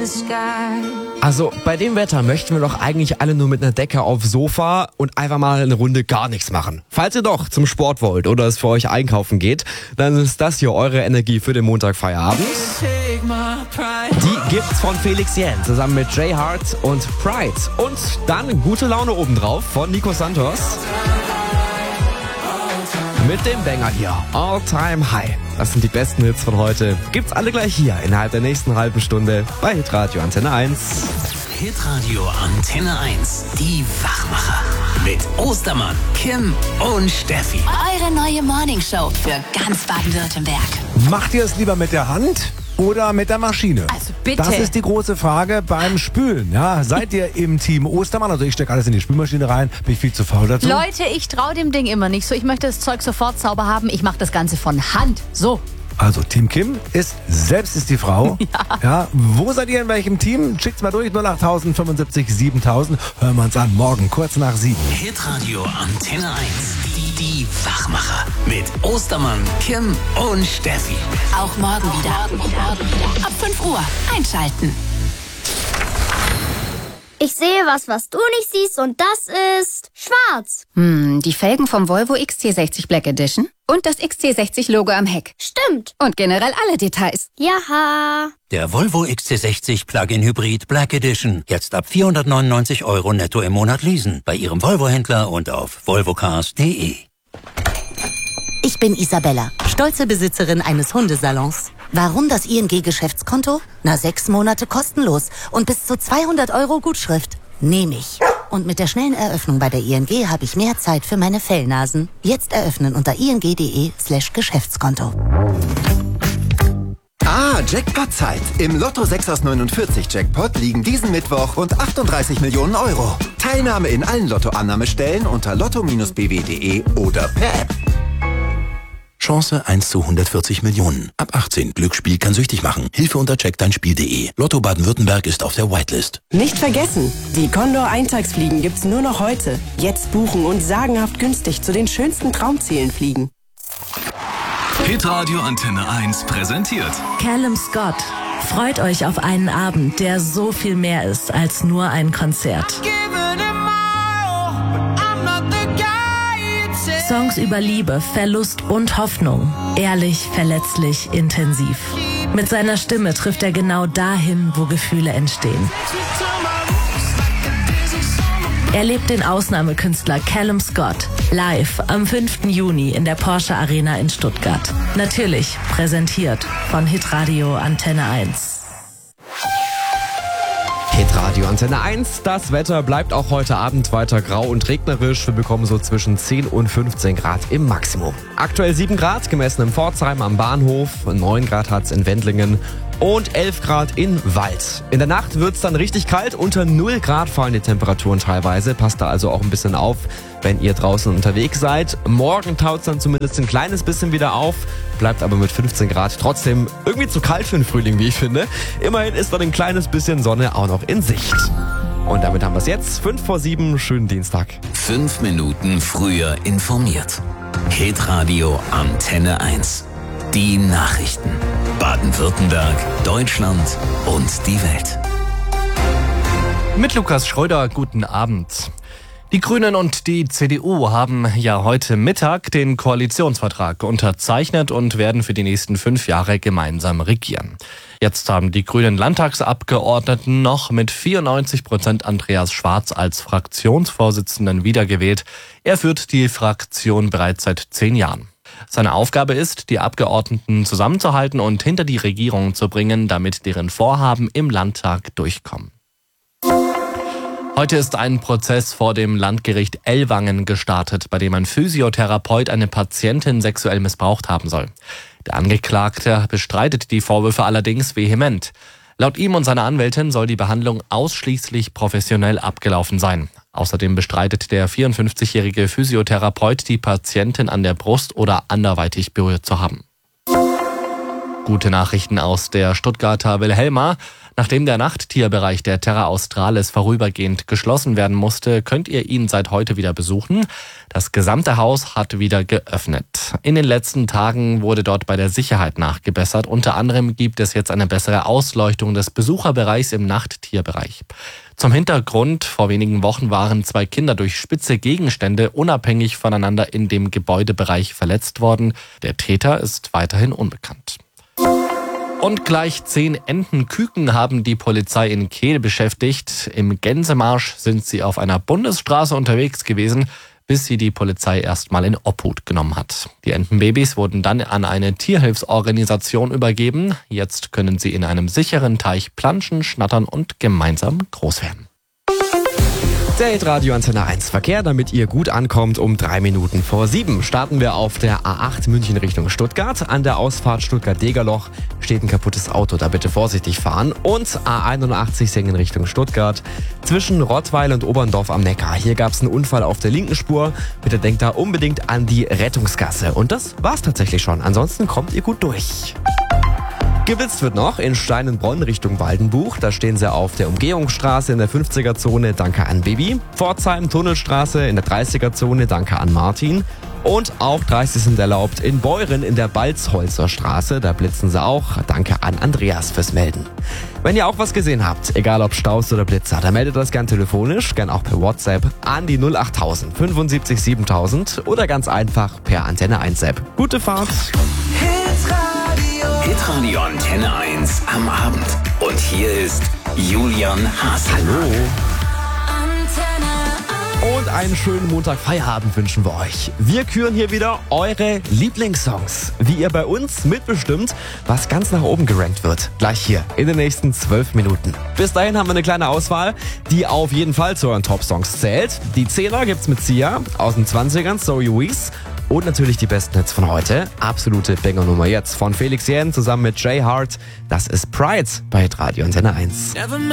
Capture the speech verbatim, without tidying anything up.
Also bei dem Wetter möchten wir doch eigentlich alle nur mit einer Decke aufs Sofa und einfach mal eine Runde gar nichts machen. Falls ihr doch zum Sport wollt oder es für euch einkaufen geht, dann ist das hier eure Energie für den Montagfeierabend. Die gibt's von Felix Jähn zusammen mit Jay Hart und Pride. Und dann gute Laune obendrauf von Nico Santos. Mit dem Banger hier, All Time High. Das sind die besten Hits von heute. Gibt's alle gleich hier innerhalb der nächsten halben Stunde bei Hitradio Antenne eins. Hitradio Antenne eins, die Wachmacher. Mit Ostermann, Kim und Steffi. Eure neue Morningshow für ganz Baden-Württemberg. Macht ihr es lieber mit der Hand oder mit der Maschine? Also bitte. Das ist die große Frage beim Spülen. Ja, seid ihr im Team Ostermann? Also ich stecke alles in die Spülmaschine rein. Bin ich viel zu faul dazu? Leute, ich traue dem Ding immer nicht so. Ich möchte das Zeug sofort sauber haben. Ich mache das Ganze von Hand. So. Also Team Kim ist, selbst ist die Frau. Ja. Ja. Wo seid ihr in welchem Team? Schickt's mal durch, null acht fünfundsiebzig siebentausend. Hören wir uns an, morgen kurz nach sieben. Hitradio Antenne eins, die, die Wachmacher. Mit Ostermann, Kim und Steffi. Auch morgen wieder. Ab fünf Uhr einschalten. Ich sehe was, was du nicht siehst, und das ist schwarz. Hm, die Felgen vom Volvo X C sechzig Black Edition und das X C sechzig Logo am Heck. Stimmt. Und generell alle Details. Jaha. Der Volvo X C sechzig Plug-in Hybrid Black Edition. Jetzt ab vierhundertneunundneunzig Euro netto im Monat leasen. Bei Ihrem Volvo-Händler und auf volvocars punkt de. Ich bin Isabella, stolze Besitzerin eines Hundesalons. Warum das I N G-Geschäftskonto? Na, sechs Monate kostenlos und bis zu zweihundert Euro Gutschrift. Nehme ich. Und mit der schnellen Eröffnung bei der I N G habe ich mehr Zeit für meine Fellnasen. Jetzt eröffnen unter ing.de slash Geschäftskonto. Ah, Jackpot-Zeit. Im Lotto sechs aus neunundvierzig Jackpot liegen diesen Mittwoch rund achtunddreißig Millionen Euro. Teilnahme in allen Lottoannahmestellen unter lotto Bindestrich b w punkt de oder per App. Chance eins zu hundertvierzig Millionen. Ab achtzehn. Glücksspiel kann süchtig machen. Hilfe unter check dein spiel punkt de. Lotto Baden-Württemberg ist auf der Whitelist. Nicht vergessen, die Condor Eintagsfliegen gibt's nur noch heute. Jetzt buchen und sagenhaft günstig zu den schönsten Traumzielen fliegen. Hitradio Antenne eins präsentiert Callum Scott. Freut euch auf einen Abend, der so viel mehr ist als nur ein Konzert. Songs über Liebe, Verlust und Hoffnung. Ehrlich, verletzlich, intensiv. Mit seiner Stimme trifft er genau dahin, wo Gefühle entstehen. Erlebt den Ausnahmekünstler Callum Scott live am fünften Juni in der Porsche Arena in Stuttgart. Natürlich präsentiert von Hitradio Antenne eins. Hitradio Antenne eins. Das Wetter bleibt auch heute Abend weiter grau und regnerisch. Wir bekommen so zwischen zehn und fünfzehn Grad im Maximum. Aktuell sieben Grad, gemessen in Pforzheim am Bahnhof. neun Grad hat's in Wendlingen und elf Grad in Wald. In der Nacht wird's dann richtig kalt. Unter null Grad fallen die Temperaturen teilweise. Passt da also auch ein bisschen auf, wenn ihr draußen unterwegs seid. Morgen taut's dann zumindest ein kleines bisschen wieder auf. Bleibt aber mit fünfzehn Grad trotzdem irgendwie zu kalt für den Frühling, wie ich finde. Immerhin ist dann ein kleines bisschen Sonne auch noch in Sicht. Und damit haben wir es jetzt. fünf vor sieben, schönen Dienstag. Fünf Minuten früher informiert. Hitradio Antenne eins. Die Nachrichten. Baden-Württemberg, Deutschland und die Welt. Mit Lukas Schröder, guten Abend. Die Grünen und die C D U haben ja heute Mittag den Koalitionsvertrag unterzeichnet und werden für die nächsten fünf Jahre gemeinsam regieren. Jetzt haben die grünen Landtagsabgeordneten noch mit vierundneunzig Prozent Andreas Schwarz als Fraktionsvorsitzenden wiedergewählt. Er führt die Fraktion bereits seit zehn Jahren. Seine Aufgabe ist, die Abgeordneten zusammenzuhalten und hinter die Regierung zu bringen, damit deren Vorhaben im Landtag durchkommen. Heute ist ein Prozess vor dem Landgericht Ellwangen gestartet, bei dem ein Physiotherapeut eine Patientin sexuell missbraucht haben soll. Der Angeklagte bestreitet die Vorwürfe allerdings vehement. Laut ihm und seiner Anwältin soll die Behandlung ausschließlich professionell abgelaufen sein. Außerdem bestreitet der vierundfünfzigjährige Physiotherapeut, die Patientin an der Brust oder anderweitig berührt zu haben. Gute Nachrichten aus der Stuttgarter Wilhelma. Nachdem der Nachttierbereich der Terra Australis vorübergehend geschlossen werden musste, könnt ihr ihn seit heute wieder besuchen. Das gesamte Haus hat wieder geöffnet. In den letzten Tagen wurde dort bei der Sicherheit nachgebessert. Unter anderem gibt es jetzt eine bessere Ausleuchtung des Besucherbereichs im Nachttierbereich. Zum Hintergrund, vor wenigen Wochen waren zwei Kinder durch spitze Gegenstände unabhängig voneinander in dem Gebäudebereich verletzt worden. Der Täter ist weiterhin unbekannt. Und gleich zehn Entenküken haben die Polizei in Kehl beschäftigt. Im Gänsemarsch sind sie auf einer Bundesstraße unterwegs gewesen, bis sie die Polizei erstmal in Obhut genommen hat. Die Entenbabys wurden dann an eine Tierhilfsorganisation übergeben. Jetzt können sie in einem sicheren Teich planschen, schnattern und gemeinsam groß werden. Der Hitradio Antenne eins Verkehr, damit ihr gut ankommt. Um drei Minuten vor sieben starten wir auf der A acht München Richtung Stuttgart. An der Ausfahrt Stuttgart-Degerloch steht ein kaputtes Auto, da bitte vorsichtig fahren. Und A einundachtzig Singen Richtung Stuttgart zwischen Rottweil und Oberndorf am Neckar. Hier gab es einen Unfall auf der linken Spur. Bitte denkt da unbedingt an die Rettungsgasse. Und das war's tatsächlich schon. Ansonsten kommt ihr gut durch. Geblitzt wird noch in Steinenbronn Richtung Waldenbuch. Da stehen sie auf der Umgehungsstraße in der fünfziger-Zone. Danke an Bibi. Pforzheim Tunnelstraße in der dreißiger-Zone. Danke an Martin. Und auch dreißig sind erlaubt in Beuren in der Balzholzer Straße. Da blitzen sie auch. Danke an Andreas fürs Melden. Wenn ihr auch was gesehen habt, egal ob Staus oder Blitzer, dann meldet das gern telefonisch, gern auch per WhatsApp an die null achttausend fünfundsiebzig siebentausend oder ganz einfach per Antenne eins App. Gute Fahrt! Hitradio Antenne eins am Abend. Und hier ist Julian Haas. Hallo. Und einen schönen Montag-Feierabend wünschen wir euch. Wir küren hier wieder eure Lieblingssongs. Wie ihr bei uns mitbestimmt, was ganz nach oben gerankt wird. Gleich hier in den nächsten zwölf Minuten. Bis dahin haben wir eine kleine Auswahl, die auf jeden Fall zu euren Top-Songs zählt. Die Zehner gibt's mit Sia aus den zwanzigern, Zoe Wees. Und natürlich die besten Hits von heute. Absolute Banger-Nummer jetzt von Felix Jähn zusammen mit Jay Hart. Das ist Pride bei Hitradio Antenne eins.